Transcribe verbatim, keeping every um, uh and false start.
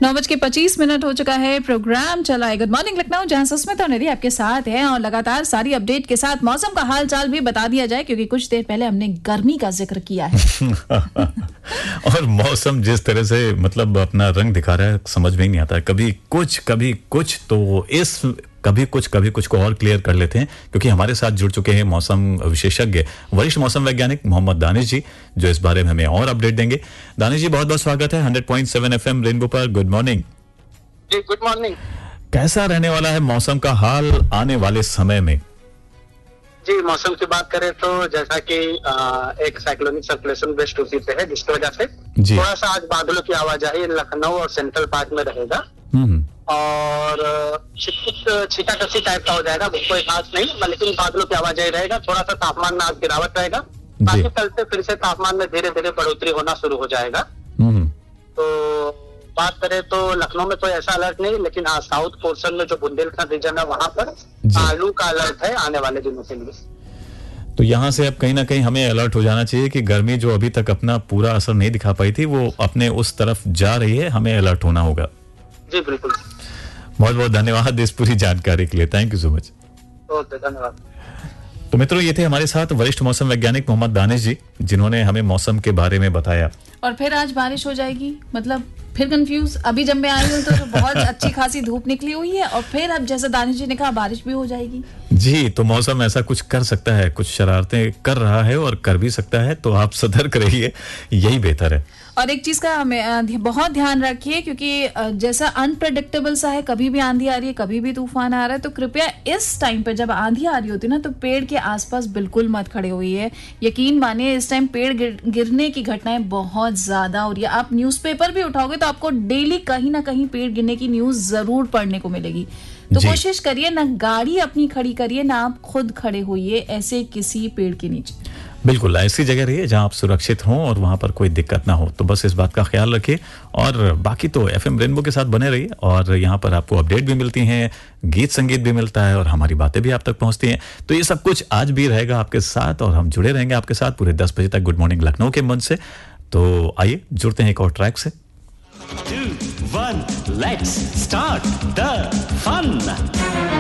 नौ बज के पच्चीस मिनट हो चुका है। प्रोग्राम चला है गुड मॉर्निंग लखनऊ, जहां सुस्मिता और निधि आपके साथ है और लगातार सारी अपडेट के साथ मौसम का हाल चाल भी बता दिया जाए, क्योंकि कुछ देर पहले हमने गर्मी का जिक्र किया है। और मौसम जिस तरह से मतलब अपना रंग दिखा रहा है समझ में ही नहीं आता है, कभी कुछ कभी कुछ। तो इस कभी कुछ कभी कुछ को और क्लियर कर लेते हैं, क्योंकि हमारे साथ जुड़ चुके हैं मौसम विशेषज्ञ वरिष्ठ मौसम वैज्ञानिक मोहम्मद दानिश जी, जो इस बारे में हमें और अपडेट देंगे। दानिश जी, बहुत बहुत स्वागत है hundred point seven FM rainbow पर। गुड मॉर्निंग जी। Good morning. कैसा रहने वाला है मौसम का हाल आने वाले समय में? जी, मौसम की बात करें तो जैसा कि एक साइक्लोनिक सर्कुलेशन वेस्ट यूपी पे है, जिसकी वजह से थोड़ा सा आज बादलों की आवाजाही लखनऊ और सेंट्रल पार्ट में रहेगा और छीटा कसी टाइप का हो जाएगा। कोई खास नहीं, लेकिन बादलों की आवाजाही रहेगा। थोड़ा सा तापमान में आज गिरावट रहेगा। बाकी कल से फिर से तापमान में धीरे धीरे बढ़ोतरी होना शुरू हो जाएगा। तो बात करें तो लखनऊ में कोई ऐसा अलर्ट नहीं, लेकिन हाँ साउथ पोर्शन में जो बुंदेलखंड रीजन है वहां पर आलू का अलर्ट है आने वाले दिनों के लिए। तो यहाँ से अब कहीं ना कहीं हमें अलर्ट हो जाना चाहिए कि गर्मी जो अभी तक अपना पूरा असर नहीं दिखा पाई थी वो अपने उस तरफ जा रही है, हमें अलर्ट होना होगा। जी बिल्कुल। बहुत बहुत धन्यवाद इस पूरी जानकारी के लिए, thank you so much. Okay, धन्यवाद। तो मित्रों, ये थे हमारे साथ वरिष्ठ मौसम वैज्ञानिक मोहम्मद दानिश जी, जिन्होंने हमें मौसम के बारे में बताया। और फिर आज बारिश हो जाएगी, मतलब फिर कंफ्यूज। अभी जब मैं आई हूँ तो, तो बहुत अच्छी खासी धूप निकली हुई है और फिर अब जैसा दानिश जी ने कहा बारिश भी हो जाएगी। जी, तो मौसम ऐसा कुछ कर सकता है, कुछ शरारतें कर रहा है और कर भी सकता है, तो आप सतर्क रहिए, यही बेहतर है। और एक चीज का हमें बहुत ध्यान रखिए, क्योंकि जैसा अनप्रेडिक्टेबल सा है, कभी भी आंधी आ रही है, कभी भी तूफान आ रहा है, तो कृपया इस टाइम पे जब आंधी आ रही होती है ना, तो पेड़ के आसपास बिल्कुल मत खड़े होइए। यकीन मानिए इस टाइम पेड़ गिर, गिरने की घटनाएं बहुत ज्यादा हो रही है। आप न्यूज़पेपर भी उठाओगे तो आपको डेली कहीं ना कहीं पेड़ गिरने की न्यूज जरूर पढ़ने को मिलेगी। तो कोशिश करिए ना गाड़ी अपनी खड़ी करिए, ना आप खुद खड़े होइए ऐसे किसी पेड़ के नीचे। बिल्कुल ऐसी जगह रहिए जहां आप सुरक्षित हों और वहां पर कोई दिक्कत ना हो। तो बस इस बात का ख्याल रखिए और बाकी तो एफएम रेनबो के साथ बने रहिए। और यहाँ पर आपको अपडेट भी मिलती हैं, गीत संगीत भी मिलता है और हमारी बातें भी आप तक पहुंचती हैं। तो ये सब कुछ आज भी रहेगा आपके साथ और हम जुड़े रहेंगे आपके साथ पूरे दस बजे तक गुड मॉर्निंग लखनऊ के मंच से। तो आइए जुड़ते हैं एक और ट्रैक से। Two, one, let's start the fun.